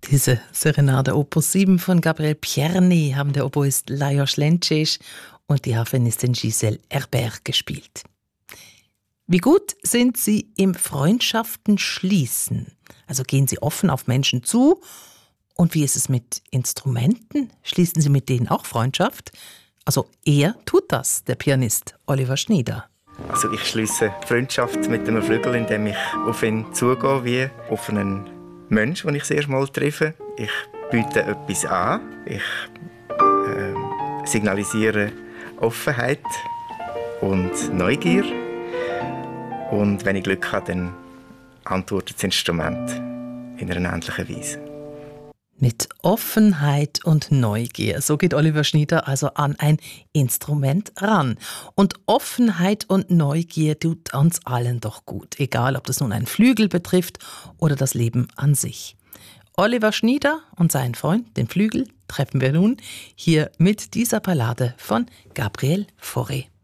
Diese Serenade Opus 7 von Gabriel Czerny haben der Oboist Lajos Lenčič und die Harfenistin Gisèle Herbert gespielt. Wie gut sind Sie im Freundschaften schließen? Also gehen Sie offen auf Menschen zu? Und wie ist es mit Instrumenten? Schließen Sie mit denen auch Freundschaft? Also er tut das, der Pianist Oliver Schnyder. Also ich schließe Freundschaft mit einem Flügel, indem ich auf ihn zugehe, wie auf einen Mensch, den ich das erste Mal treffe. Ich biete etwas an. Ich signalisiere Offenheit und Neugier. Und wenn ich Glück habe, dann antwortet das Instrument in einer ähnlichen Weise. Mit Offenheit und Neugier, so geht Oliver Schnyder also an ein Instrument ran. Und Offenheit und Neugier tut uns allen doch gut, egal ob das nun einen Flügel betrifft oder das Leben an sich. Oliver Schnyder und seinen Freund, den Flügel, treffen wir nun hier mit dieser Ballade von Gabriel Fauré.